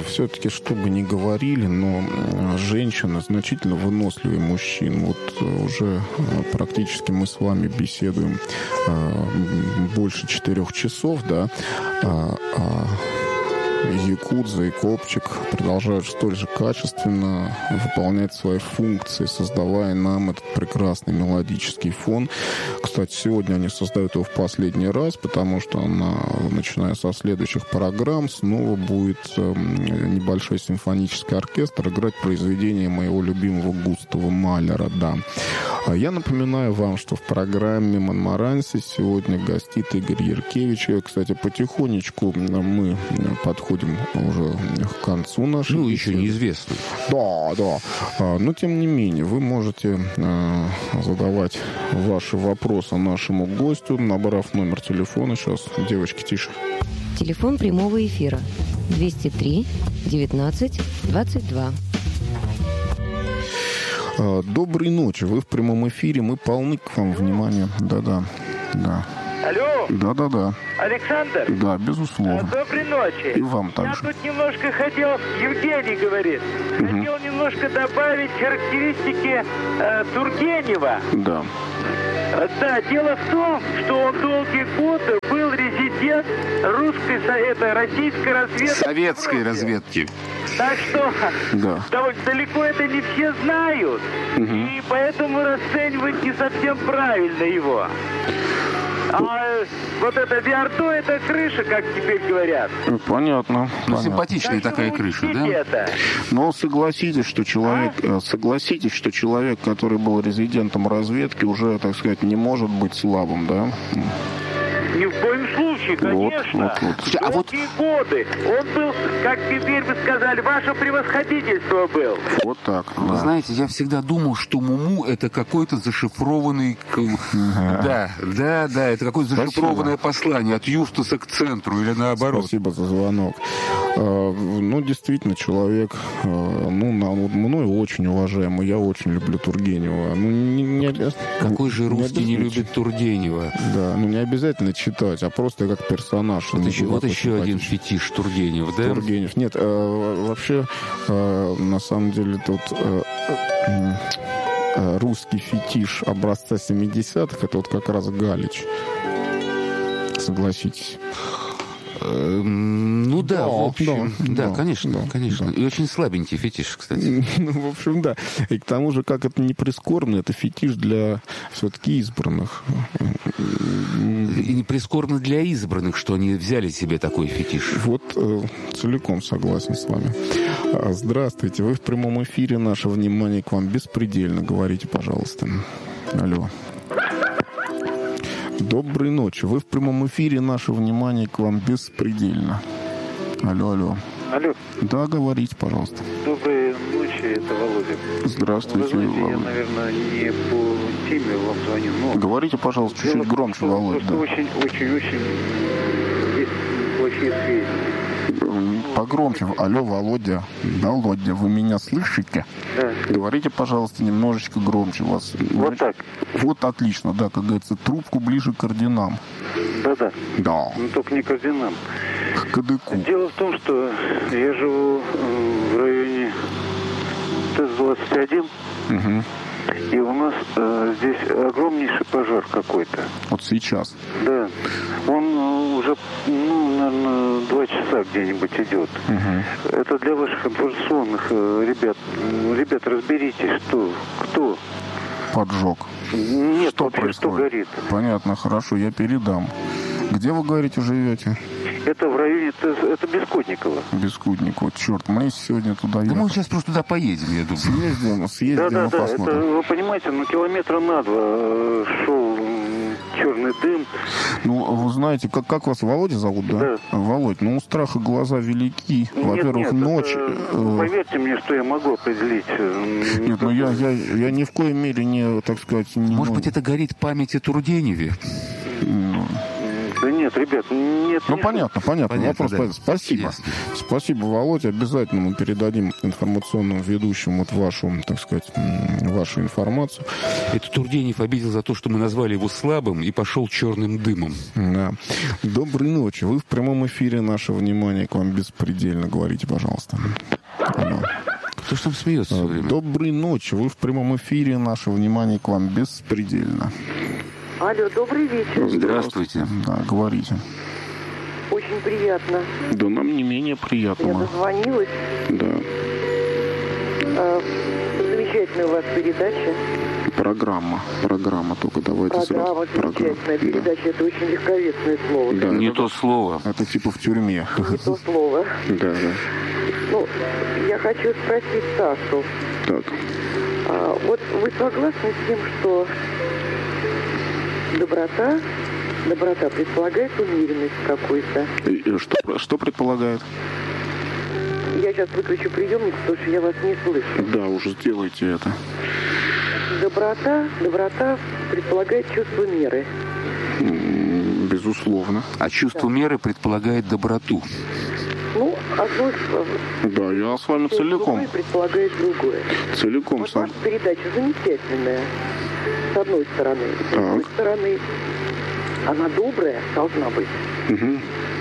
все-таки, что бы ни говорили, но женщины значительно выносливее мужчин. Вот уже практически мы с вами беседуем больше 4 часов, да, якудза и копчик продолжают столь же качественно выполнять свои функции, создавая нам этот прекрасный мелодический фон. Кстати, сегодня они создают его в последний раз, потому что начиная со следующих программ снова будет небольшой симфонический оркестр играть произведения моего любимого Густава Малера, да. Я напоминаю вам, что в программе «Монмаранси» сегодня гостит Игорь Яркевич. И, кстати, потихонечку мы подходим уже к концу нашей беседы. Еще неизвестно. Да. Но, тем не менее, вы можете задавать ваши вопросы нашему гостю, набрав номер телефона. Сейчас, девочки, тише. Телефон прямого эфира 203 19 22. Доброй ночи. Вы в прямом эфире. Мы полны к вам внимания. Да. Алло. Да. Александр? Да, безусловно. Доброй ночи. И вам также. Я тут немножко хотел, Евгений говорит, хотел немножко добавить характеристики Тургенева. Да. Да, дело в том, что он долгие годы был резидент российской разведки. Советской разведки. Так что довольно далеко это не все знают. И поэтому расценивать не совсем правильно его. А вот это Виардо, это крыша, как теперь говорят. Понятно. Симпатичная такая крыша, да? Это. Но согласитесь, что человек, который был резидентом разведки, уже, так сказать, не может быть слабым, да? Ни в коем случае, конечно. Долгие годы. Он был, как теперь вы сказали, ваше превосходительство был. Вот так. Вы знаете, я всегда думал, что Муму это какой-то зашифрованный... Да, это какое-то зашифрованное послание от Юстуса к центру или наоборот. Спасибо за звонок. Действительно, человек, мной очень уважаемый, я очень люблю Тургенева. Какой же русский не любит Тургенева? Да, не обязательно читать, а просто как персонаж. Вот еще один фетиш Тургенев, да? Тургенев. Нет, вообще, на самом деле, тут русский фетиш образца 70-х, это вот как раз Галич. Согласитесь. В общем. Да, конечно. Да. И очень слабенький фетиш, кстати. В общем, да. И к тому же, как это не прискорбно, это фетиш для все-таки избранных. И не прискорбно для избранных, что они взяли себе такой фетиш. Вот целиком согласен с вами. Здравствуйте. Вы в прямом эфире. Наше внимание к вам беспредельно. Говорите, пожалуйста. Алло. Доброй ночи. Вы в прямом эфире. Наше внимание к вам беспредельно. Алло. Алло. Да, говорите, пожалуйста. Доброй ночи, это Володя. Здравствуйте, Вы знаете, Володя. я, наверное, не по теме вам звоню, но... Говорите, пожалуйста, чуть-чуть громче, Володя. Да. Очень-очень есть плохие сведения. Погромче. Алло, Володя. Володя, вы меня слышите? Да. Говорите, пожалуйста, немножечко громче вас. Вот так. Вот отлично, да, как говорится, трубку ближе к орденам. Да. Да. Но только не к орденам. К кадыку. Дело в том, что я живу в районе ТЭС-21, и у нас здесь огромнейший пожар какой-то. Вот сейчас. Да. Он уже, наверное, 2 часа где-нибудь идет. Это для ваших информационных ребят. Ребят, разберитесь, кто Поджог. Нет, что вообще, происходит? что горит. Понятно, хорошо, я передам. Где вы, говорите, живете? Это в районе, это Бескудниково. Бескудниково. Черт, мы сегодня туда Да мы сейчас просто туда поедем, я думаю. Съездим и посмотрим. Это, вы понимаете, километра на 2 шел черный дым. Вы знаете, как вас Володя зовут, да? Да. Володь, страха глаза велики. Во-первых, ночь... Поверьте мне, что я могу определить. Нет, я ни в коей мере не, так сказать... Может быть, это горит память о Тургеневе? Да нет, Нет, ребят, нет. Ну, понятно. Вопрос, да. Спасибо. Ясно. Спасибо, Володя. Обязательно мы передадим информационным ведущим вот вашу, так сказать, вашу информацию. Это Тургенев обидел за то, что мы назвали его слабым, и пошел черным дымом. Да. Доброй ночи. Вы в прямом эфире. Наше внимание к вам беспредельно. Говорите, пожалуйста. Кто ж там смеется все время? Доброй ночи. Вы в прямом эфире. Наше внимание к вам беспредельно. Алло, добрый вечер. Здравствуйте. Да, говорите. Очень приятно. Да нам не менее приятно. Я дозвонилась. Да. Замечательная у вас передача. Программа только давайте Программа замечательная. Передача, это очень легковесное слово. Да, не то слово. Это типа в тюрьме. Не то слово. Да. Ну, я хочу спросить Сашу. Так. Вот вы согласны с тем, что доброта предполагает умеренность какую-то? Что предполагает? Я сейчас выключу приемник, потому что я вас не слышу. Да, уже сделайте это. Доброта предполагает чувство меры. Безусловно. А чувство меры предполагает доброту. Ну, одно... Да, я с вами целиком. Другое предполагает другое. Целиком. Вот ваша передача замечательная. С одной стороны. С другой стороны, она добрая должна быть. Угу.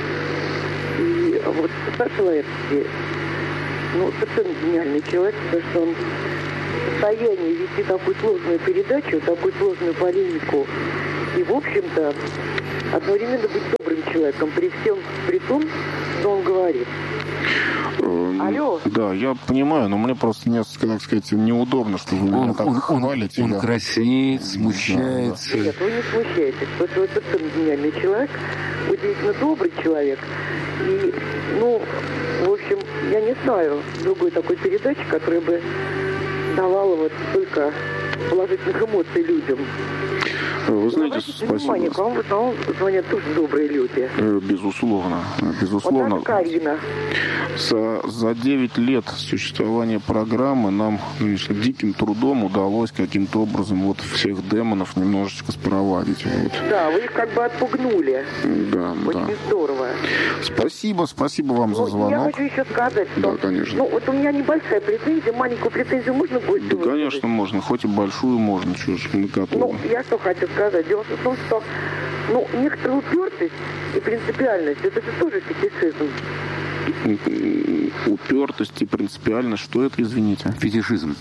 И вот Саша Лаевский, совершенно гениальный человек, потому что он в состоянии вести такую сложную передачу, такую сложную полемику. И, в общем-то, одновременно быть добрым человеком при том, что он говорит. Алло. Да, я понимаю, но мне просто несколько, так сказать, неудобно, что вы меня так хвалите. Он краснеет, смущается. Нет, вы не смущаетесь, потому что вы совершенно гениальный человек, удивительно добрый человек. И, в общем, я не знаю другой такой передачи, которая бы давала вот столько положительных эмоций людям. Вы знаете, спасибо. Внимание, к вам в основном звонят тоже добрые люди. Безусловно. Вот Карина. За 9 лет существования программы нам, конечно, диким трудом удалось каким-то образом вот всех демонов немножечко спровадить. Вот. Да, вы их как бы отпугнули. Да. Очень здорово. Спасибо вам за звонок. Я хочу еще сказать, что... Да, конечно. Вот у меня небольшая претензия, маленькую претензию можно будет? Да, конечно, можно. Хоть и большую можно. Чего ж, мы готовы. Я что хочу сказать. Дело в том, что некоторая упертость и принципиальность, это же тоже фетишизм. Упертость и принципиальность, что это, извините? Фетишизм.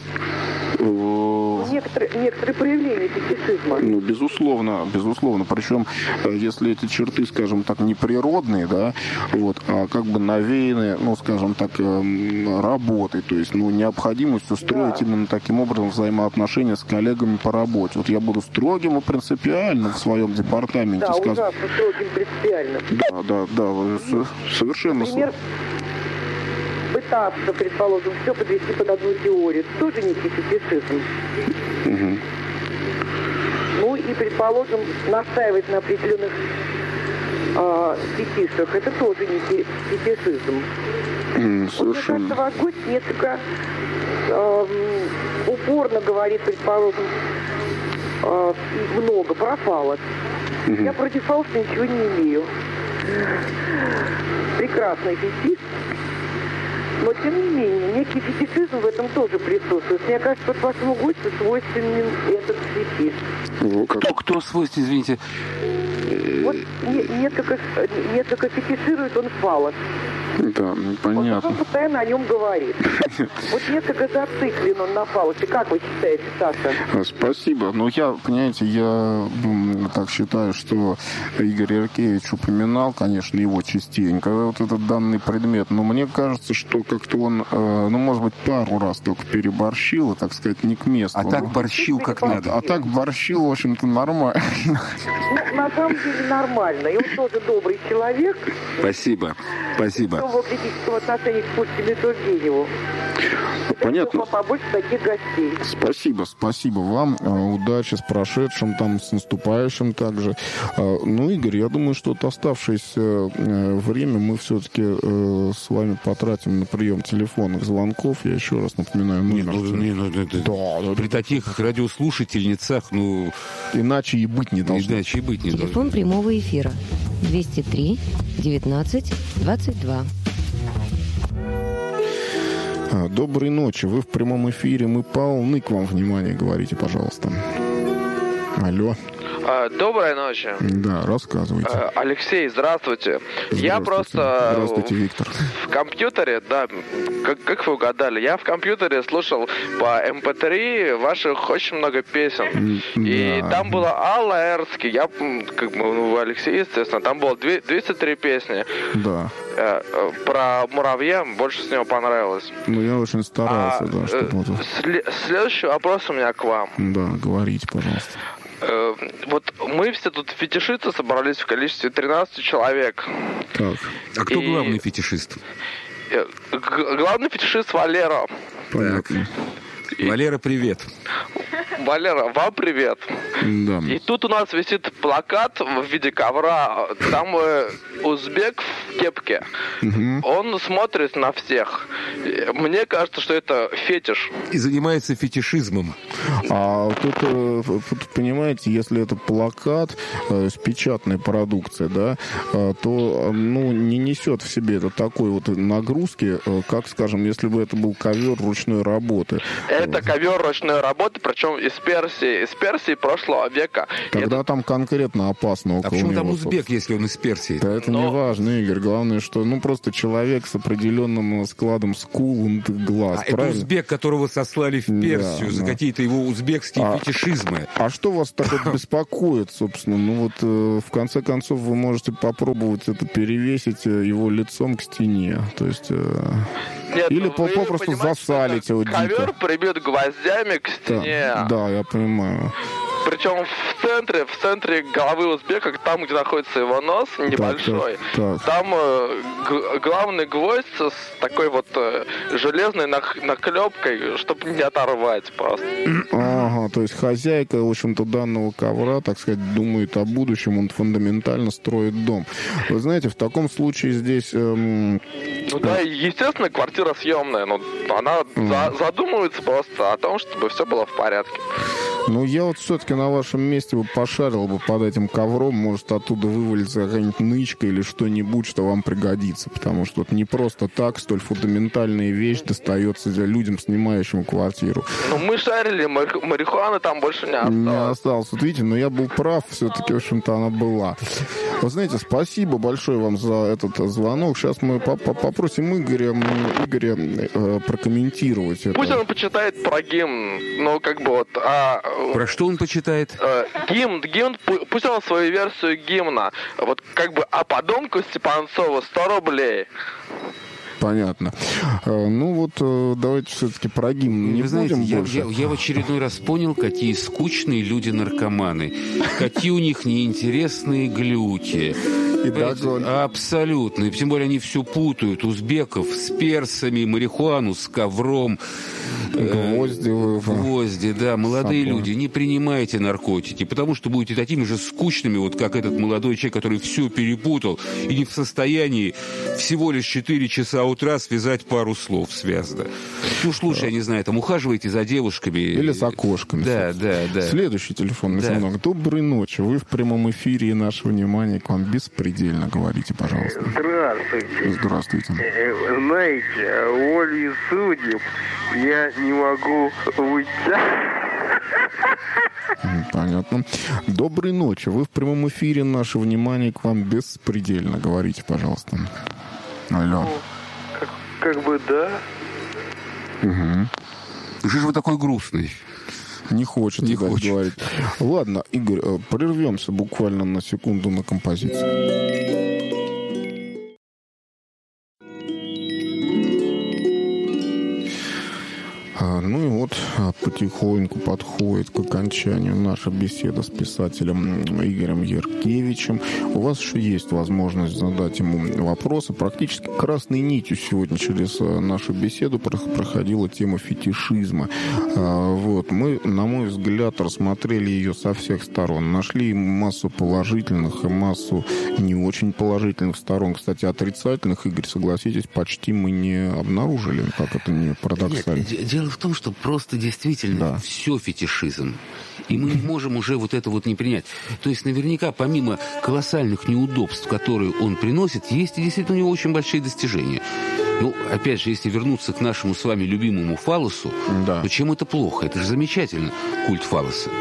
Некоторые проявления фетишизма. Безусловно. Причем, если эти черты, скажем так, не природные, да, а как бы навеяны, скажем так, работой, то есть, необходимостью строить именно таким образом взаимоотношения с коллегами по работе. Вот я буду строгим и принципиальным в своем департаменте. Да, ужасно строгим и принципиальным. Да, совершенно. Например, пытаться, предположим, все подвести под одну теорию. Это тоже некий фетишизм. Угу. И, предположим, настаивать на определенных фетишах. Это тоже некий фетишизм. Совершенно. Мне кажется, ваш гость несколько упорно говорит, предположим, много про фалос. Угу. Я против фалоса ничего не имею. Прекрасный фетиш. Но, тем не менее, некий фетишизм в этом тоже присутствует. Мне кажется, что вашему гостю свойственен этот фетиш. Кто свойственен, извините? Вот несколько фетиширует он фалос. Да, понятно. Он постоянно о нем говорит. Вот несколько зациклен он на фалосе. Как вы считаете, Саша? Спасибо. Я так считаю, что Игорь Яркевич упоминал, конечно, его частенько, вот этот данный предмет. Но мне кажется, что как-то он, может быть, пару раз только переборщил, так сказать, не к месту. А так борщил как надо. А так борщил, в общем-то, нормально. На самом деле нормально. И он тоже добрый человек. Спасибо. В критическом отношении к слушателю Тургеневу. Понятно. Побольше таких гостей. Спасибо вам. Удачи с прошедшим, с наступающим также. Игорь, я думаю, что оставшееся время мы все-таки с вами потратим на прием телефонных звонков. Я еще раз напоминаю. При таких радиослушательницах, иначе и быть не должно. Телефон прямого прямого эфира 203 19 22. Доброй ночи. Вы в прямом эфире. Мы полны к вам внимания. Говорите, пожалуйста. Алло. Доброй ночи. Да, рассказывайте. Алексей, здравствуйте. Я просто... Здравствуйте, Виктор. В компьютере, да, как вы угадали, я в компьютере слушал по MP3 ваших очень много песен. Да. И там была Алла Эрский, я, Алексей, естественно, там было 203 песни. Да. Про муравья больше с него понравилось. Ну, я очень старался, да, чтобы... Следующий вопрос у меня к вам. Да, говорите, пожалуйста. Вот мы все тут фетишисты собрались в количестве 13 человек. Так. А кто главный фетишист? Главный фетишист Валера. Понятно. Валера, привет. Валера, вам привет. Да. И тут у нас висит плакат в виде ковра. Там узбек в кепке. Угу. Он смотрит на всех. Мне кажется, что это фетиш. И занимается фетишизмом. А тут, понимаете, если это плакат с печатной продукцией, да, то не несет в себе это такой вот нагрузки, как, скажем, если бы это был ковер ручной работы. Это ковер ручной работы, причем из Персии прошлого века. Тогда там конкретно опасно около него. А почему там узбек, если он из Персии? Да это не важно, Игорь. Главное, что просто человек с определенным складом скул, глаз. Это узбек, которого сослали в Персию за какие-то его узбекские фетишизмы. А что вас так беспокоит, собственно? В конце концов, вы можете попробовать это перевесить его лицом к стене. То есть... Нет, или попросту засалить его дико. Ковер прибит гвоздями к стене. Да, я понимаю. Причем в центре головы узбека, там, где находится его нос, небольшой, так. Там главный гвоздь с такой вот железной наклепкой, чтобы не оторвать просто. Ага, то есть хозяйка, в общем-то, данного ковра, так сказать, думает о будущем, он фундаментально строит дом. Вы знаете, в таком случае здесь... да, естественно, квартира съемная, но она задумывается просто о том, чтобы все было в порядке. Я вот все-таки на вашем месте бы пошарил бы под этим ковром, может, оттуда вывалится какая-нибудь нычка или что-нибудь, что вам пригодится, потому что не просто так столь фундаментальная вещь достается людям, снимающим квартиру. Мы шарили, марихуаны там больше не осталось. Не осталось. Вот видите, но я был прав, все-таки, в общем-то, она была. Вы знаете, спасибо большое вам за этот звонок. Сейчас мы попросим Игоря прокомментировать это. Пусть он почитает про гимн, Про что он почитает? Гимн, пусть он свою версию гимна. О подонку Степанцова 100 рублей. Понятно. Давайте все-таки про гимн не будем больше. Я в очередной раз понял, какие скучные люди-наркоманы. Какие у них неинтересные глюки. Абсолютно. И тем более они все путают. Узбеков с персами, марихуану с ковром. Гвозди, да. Молодые люди, не принимайте наркотики, потому что будете такими же скучными, как этот молодой человек, который все перепутал и не в состоянии всего лишь 4 часа утра связать пару слов связно. Уж лучше, я не знаю, ухаживайте за девушками. Или за кошками. Да. Следующий телефонный звонок. Доброй ночи. Вы в прямом эфире, и наше внимание к вам беспредельно. Говорите, пожалуйста. Здравствуйте. Здравствуйте. Знаете, волей судеб я не могу выйти. Понятно. Доброй ночи. Вы в прямом эфире. Наше внимание к вам беспредельно. Говорите, пожалуйста. Алло. Да. Угу. Что же вы такой грустный? Не хочет говорить. Ладно, Игорь, прервемся буквально на секунду на композицию. Потихоньку подходит к окончанию наша беседа с писателем Игорем Яркевичем. У вас еще есть возможность задать ему вопросы. Практически красной нитью сегодня через нашу беседу проходила тема фетишизма. Мы, на мой взгляд, рассмотрели ее со всех сторон. Нашли массу положительных и массу не очень положительных сторон. Кстати, отрицательных, Игорь, согласитесь, почти мы не обнаружили, как это не парадоксально. Дело Дело в том, что просто действительно все фетишизм. И мы не можем уже вот это вот не принять. То есть наверняка, помимо колоссальных неудобств, которые он приносит, есть и действительно у него очень большие достижения. Ну, опять же, если вернуться к нашему с вами любимому фаллосу, то чем это плохо? Это же замечательно, культ фаллоса.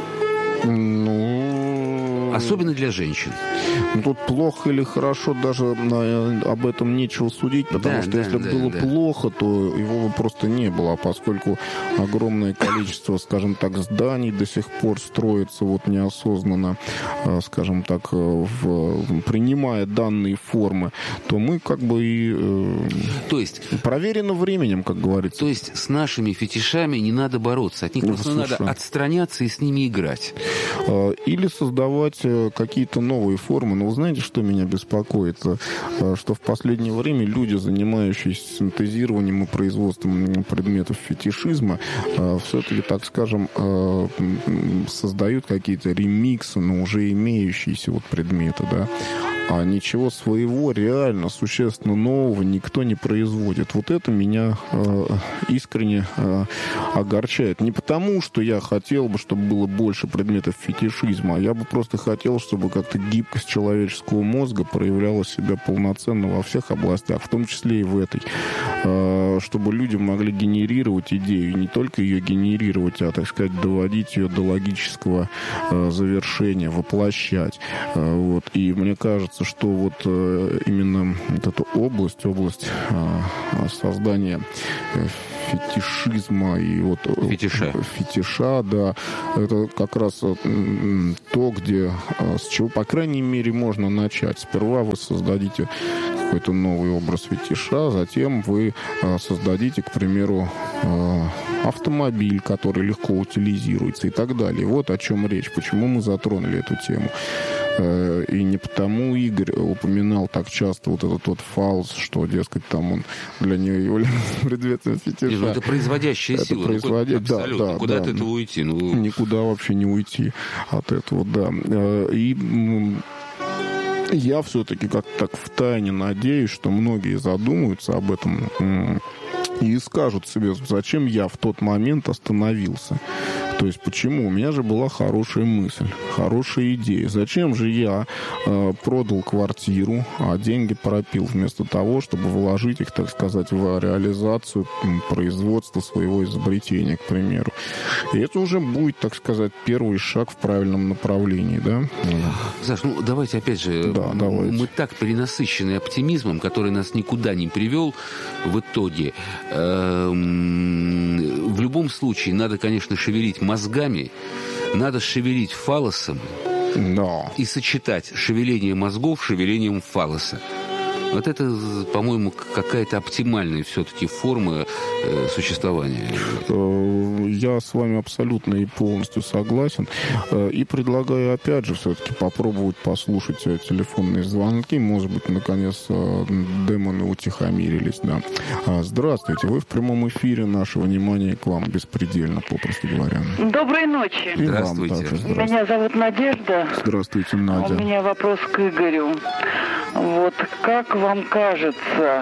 Особенно для женщин. Ну, тут плохо или хорошо, даже об этом нечего судить, потому что если бы было плохо, то его бы просто не было. А поскольку огромное количество, скажем так, зданий до сих пор строится вот неосознанно, скажем так, принимая данные формы, то мы как бы и... То есть... Проверено временем, как говорится. То есть с нашими фетишами не надо бороться. От них просто надо отстраняться и с ними играть. Или создавать какие-то новые формы. Но вы знаете, что меня беспокоит? Что в последнее время люди, занимающиеся синтезированием и производством предметов фетишизма, все-таки, так скажем, создают какие-то ремиксы на уже имеющиеся вот предметы, да? А ничего своего, реально, существенно нового никто не производит. Вот это меня искренне огорчает. Не потому, что я хотел бы, чтобы было больше предметов фетишизма, а я бы просто хотел, чтобы как-то гибкость человеческого мозга проявляла себя полноценно во всех областях, в том числе и в этой. Чтобы люди могли генерировать идею, и не только ее генерировать, а, так сказать, доводить ее до логического завершения, воплощать. Вот. И мне кажется, что вот именно вот эта область создания фетишизма и вот фетиша, да, это как раз то, где, с чего, по крайней мере, можно начать. Сперва вы создадите какой-то новый образ фетиша, затем вы создадите, к примеру, автомобиль, который легко утилизируется и так далее. Вот о чем речь, почему мы затронули эту тему. И не потому Игорь упоминал так часто вот этот вот фаллос, что, дескать, там он для нее является предметом фетиша. Это производящая сила. Да, куда от этого уйти? Никуда вообще не уйти от этого, да. И я все-таки как-то так втайне надеюсь, что многие задумаются об этом и скажут себе, зачем я в тот момент остановился. То есть почему? У меня же была хорошая мысль, хорошая идея. Зачем же я продал квартиру, а деньги пропил, вместо того, чтобы вложить их, так сказать, в реализацию производства своего изобретения, к примеру. И это уже будет, так сказать, первый шаг в правильном направлении, да? Саш, давайте опять же, давайте. Мы так перенасыщены оптимизмом, который нас никуда не привел в итоге. В любом случае надо, конечно, шевелить мозгами, надо шевелить фаллосом и сочетать шевеление мозгов с шевелением фаллоса. Вот это, по-моему, какая-то оптимальная все-таки форма существования. Я с вами абсолютно и полностью согласен. И предлагаю, опять же, все-таки попробовать послушать телефонные звонки. Может быть, наконец, демоны утихомирились. Да. Здравствуйте. Вы в прямом эфире. Наше внимание к вам беспредельно, попросту говоря. Доброй ночи. И здравствуйте. вам также здравствуйте. Меня зовут Надежда. Здравствуйте, Надя. У меня вопрос к Игорю. Вот как вам кажется,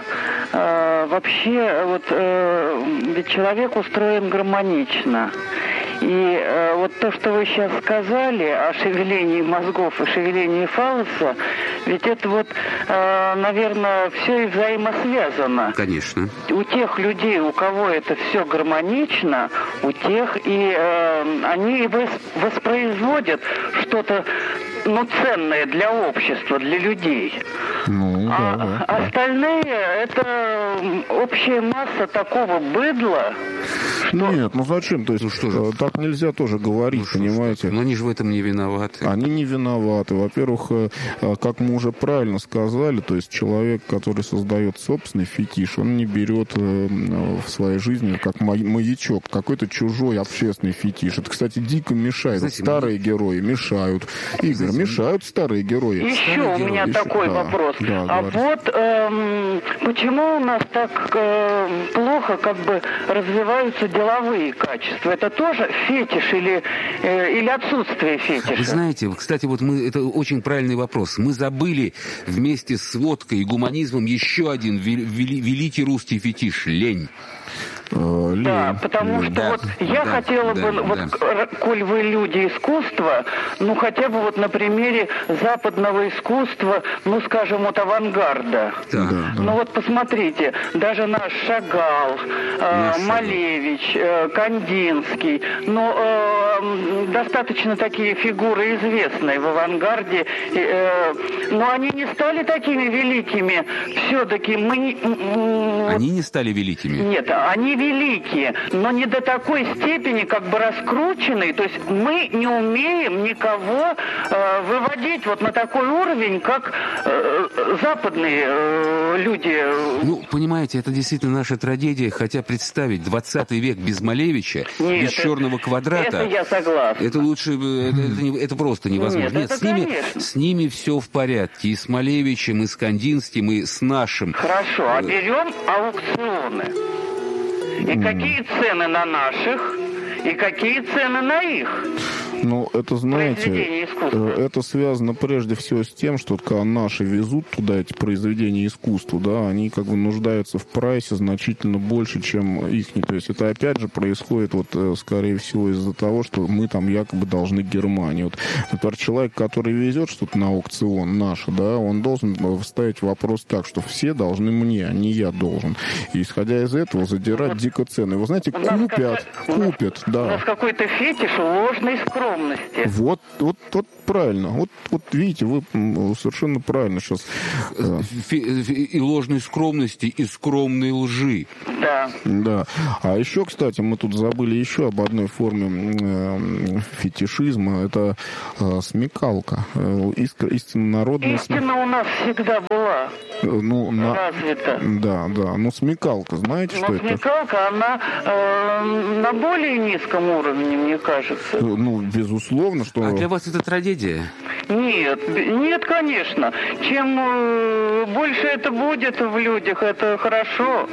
вообще, ведь человек устроен гармонично. И вот то, что вы сейчас сказали о шевелении мозгов и шевелении фаллоса, ведь это наверное, все и взаимосвязано. Конечно. У тех людей, у кого это все гармонично, у тех и они воспроизводят что-то ценное для общества, для людей. Остальные это общая масса такого быдла. Нет, зачем? То есть так нельзя тоже говорить, понимаете? Но они же в этом не виноваты. Они не виноваты. Во-первых, как мы уже правильно сказали, то есть человек, который создает собственный фетиш, он не берет в своей жизни как маячок какой-то чужой общественный фетиш. Это, кстати, дико мешает. Знаете, старые герои мешают. Игорь, мешают старые герои. Еще у меня такой вопрос. Почему у нас так плохо развиваются деловые качества? Это тоже фетиш или отсутствие фетиша? Вы знаете, кстати, это очень правильный вопрос. Мы забыли вместе с водкой и гуманизмом еще один великий русский фетиш – лень. Да, потому что я хотела бы, коль вы люди искусства, хотя бы на примере западного искусства, скажем, от авангарда. Посмотрите, даже наш Шагал, Малевич, Кандинский, достаточно такие фигуры известные в авангарде, но они не стали такими великими. Все-таки мы... Они не стали великими? Нет, они великие, но не до такой степени раскрученные. То есть мы не умеем никого выводить на такой уровень, как западные люди. Понимаете, это действительно наша трагедия, хотя представить 20 век без Малевича, без черного квадрата... Это я согласна. Это лучше... Это просто невозможно. Нет, с ними все в порядке. И с Малевичем, и с Кандинским, и с нашим. Хорошо, а берем аукционы. И какие цены на наших, и какие цены на их? Это, знаете, это связано прежде всего с тем, что когда наши везут туда эти произведения искусства, да, они нуждаются в прайсе значительно больше, чем их. То есть это опять же происходит, скорее всего, из-за того, что мы там якобы должны Германии. Например, человек, который везет что-то на аукцион наше, да, он должен ставить вопрос так, что все должны мне, а не я должен. И исходя из этого задирать дико цены. Вы знаете, купят, да. У нас какой-то фетиш ложной скромности. Вот правильно. Вот видите, вы совершенно правильно сейчас. И ложной скромности, и скромной лжи. Да. А еще, кстати, мы тут забыли еще об одной форме фетишизма. Это смекалка. Истинно народная. Истина у нас всегда была. Развита. Да. Смекалка, знаете, что это? Смекалка, она на более низком уровне, мне кажется. Безусловно, что... А для вас это трагедия? Нет, конечно. Чем больше это будет в людях, это хорошо.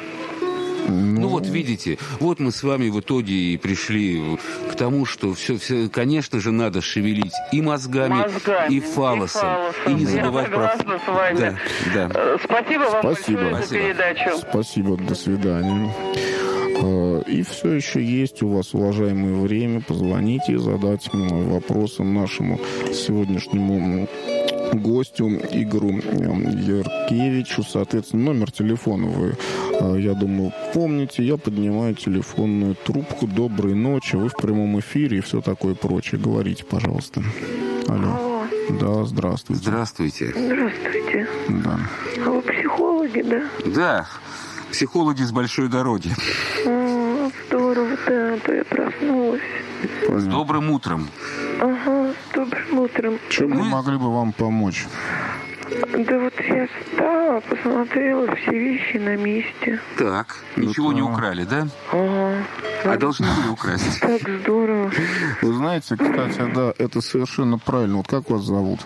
Видите, мы с вами в итоге и пришли к тому, что все, конечно же, надо шевелить и мозгами, и фаллосом. И не забывать про... с вами. Да. Спасибо вам большое за передачу. Спасибо, до свидания. И все еще есть у вас, уважаемое время. Позвоните и задать вопросы нашему сегодняшнему гостю Игорю Яркевичу. Соответственно, номер телефона вы, я думаю, помните. Я поднимаю телефонную трубку. Доброй ночи. Вы в прямом эфире и все такое прочее. Говорите, пожалуйста. Алло. Да, здравствуйте. Здравствуйте. Здравствуйте. Да. А вы психологи, да? Да. Психологи с большой дороги. Здорово, да, то я проснулась. С добрым утром. Ага, с добрым утром. Чем мы могли бы вам помочь? Да я встала, посмотрела, все вещи на месте. Так, ничего не украли, да? Ага. А должны были украсть. Так здорово. Вы знаете, кстати, да, это совершенно правильно. Как вас зовут?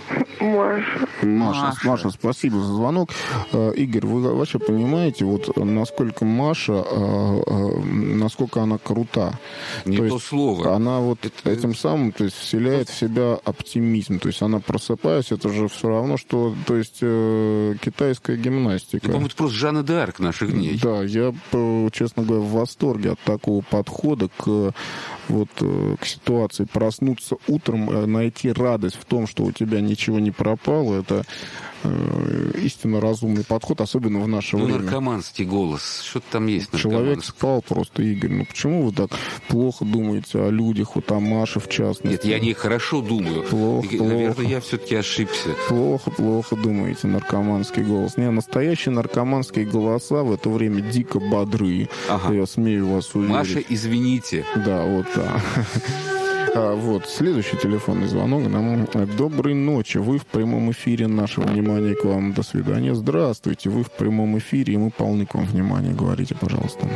Маша, спасибо за звонок. Игорь, вы вообще понимаете, насколько Маша, насколько она крута? Не то слово. Она этим самым, то есть, вселяет в себя оптимизм. То есть она, просыпаясь, это же все равно, что, то есть, китайская гимнастика. По-моему, это просто Жанна д'Арк наших дней. Да, я, честно говоря, в восторге от такого подхода к ситуации. Проснуться утром, найти радость в том, что у тебя ничего не пропало, это истинно разумный подход, особенно в наше время. Наркоманский голос. Что-то там есть. Человек спал просто, Игорь. Почему вы так плохо думаете о людях, о Маше в частности? Нет, я не хорошо думаю. Плохо. Наверное, я все-таки ошибся. Плохо думаете, наркоманский голос. Настоящие наркоманские голоса в это время дико бодрые. Ага. Я смею вас уверить. Маша, извините. Да, да. Следующий телефонный звонок. Доброй ночи. Вы в прямом эфире. Наше внимание к вам. До свидания. Здравствуйте. Вы в прямом эфире, и мы полны к вам внимания. Говорите, пожалуйста.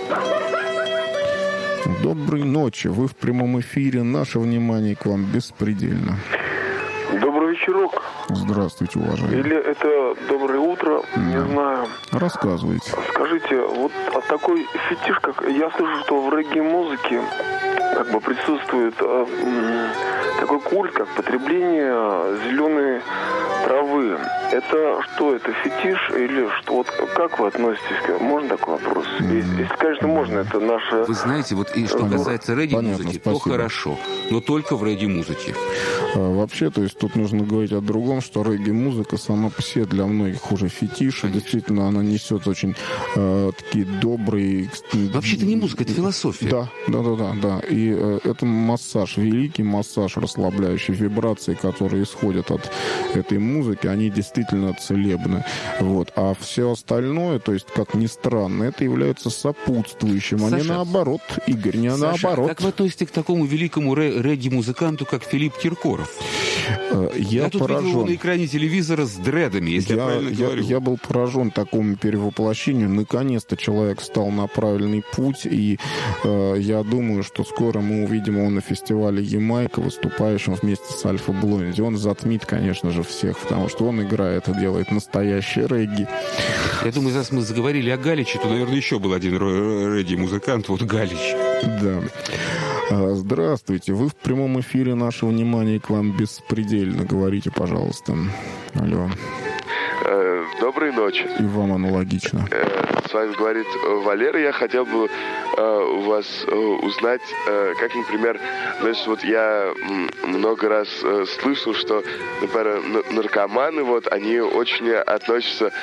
Доброй ночи. Вы в прямом эфире. Наше внимание к вам беспредельно. Добрый вечерок. Здравствуйте, уважаемый. Или это доброе утро, не знаю. Рассказывайте. Скажите, такой фетиш, как я слышу, что в регги-музыке как бы присутствует такой культ, как потребление зеленой травы. Это что, это фетиш или что? Вот как вы относитесь к... Можно такой вопрос? Если, конечно, можно, это наша... Вы знаете, вот и что касается регги-музыки, то хорошо, но только в регги-музыке. Вообще, то есть тут нужно говорить о другом, что регги-музыка сама по себе для многих уже фетиш, и действительно она несет очень такие добрые... Вообще-то не музыка, это философия. Да. И это массаж, великий массаж, расслабляющий, вибрации, которые исходят от этой музыки, они действительно целебны. Вот. А все остальное, то есть, как ни странно, это является сопутствующим, Саша, а не наоборот, Игорь, не Саша, наоборот. Как вы относитесь к такому великому регги-музыканту, как Филипп Киркоров? Я тут поражен. видел его на экране телевизора с дредами, если я правильно говорю. Я был поражен такому перевоплощению. Наконец-то человек встал на правильный путь, и я думаю, что скоро мы увидим его на фестивале «Ямайка», выступающим вместе с Альфа Блонди. Он затмит, конечно же, всех, потому что он играет и делает настоящий регги. Я думаю, раз мы заговорили о Галиче, то, наверное, еще был один регги-музыкант, вот Галич. Да. Здравствуйте. Вы в прямом эфире. Наше внимание к вам беспредельно. Говорите, пожалуйста. Алло. Доброй ночи. И вам аналогично. С вами говорит Валера. Я хотел бы у вас узнать, как, например, значит, вот я много раз слышал, что, например, наркоманы, вот, они очень относятся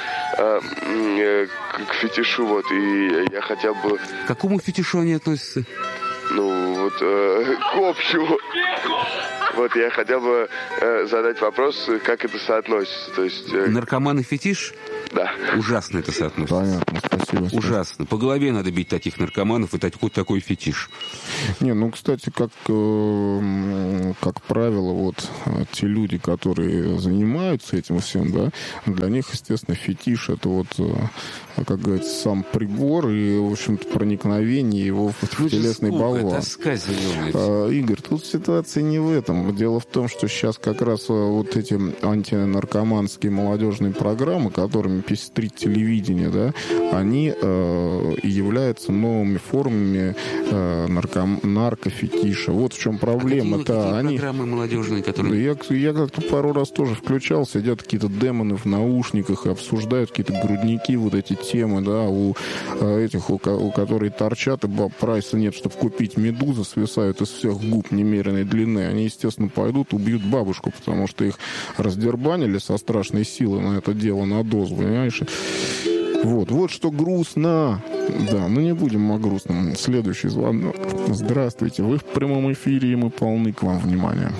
к фетишу, вот, и я хотел бы... К какому фетишу они относятся? Ну, вот, к общему. Вот, я хотел бы задать вопрос, как это соотносится, то есть... Наркоман и фетиш? Да. Ужасно это соотносится. Понятно, спасибо. Ужасно. По голове надо бить таких наркоманов и такой фетиш. Не, ну, кстати, как правило, вот те люди, которые занимаются этим всем, да, для них, естественно, фетиш — это вот, как говорится, сам прибор и, в общем-то, проникновение его в телесный болван. Тоска зеленая. Игорь, тут ситуация не в этом. Дело в том, что сейчас как раз вот эти антинаркоманские молодежные программы, которыми пестрит телевидение, да, они являются новыми формами наркофетиша. Вот в чем проблема. Какие программы молодежные, которые... Я как-то пару раз тоже включал, сидят какие-то демоны в наушниках и обсуждают какие-то грудники, вот эти темы, да, у этих, у которых торчат, и прайса нет, чтобы купить медузы, свисают из всех губ немеренной длины. Они, естественно, пойдут, убьют бабушку, потому что их раздербанили со страшной силой на это дело, на дозу, понимаешь? Вот что грустно. Да, ну не будем о грустном. Следующий звонок. Здравствуйте, вы в прямом эфире, и мы полны к вам внимания.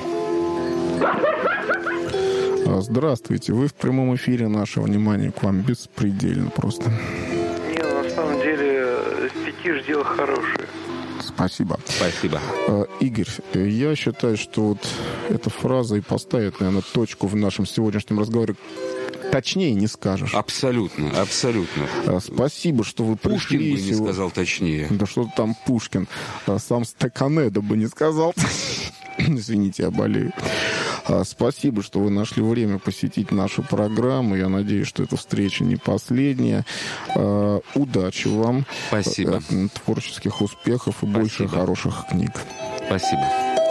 Здравствуйте, вы в прямом эфире, наше внимание к вам беспредельно просто. Не, на самом деле, фетиш дело хорошее. Спасибо. Спасибо. Игорь, я считаю, что вот эта фраза и поставит, наверное, точку в нашем сегодняшнем разговоре. Точнее не скажешь. Абсолютно. Спасибо, что вы пришли. Пушкин бы не сказал точнее. Да что там Пушкин. Сам Стаканедо бы не сказал. Извините, я болею. Спасибо, что вы нашли время посетить нашу программу. Я надеюсь, что эта встреча не последняя. Удачи вам. Спасибо. Творческих успехов и больше хороших книг. Спасибо.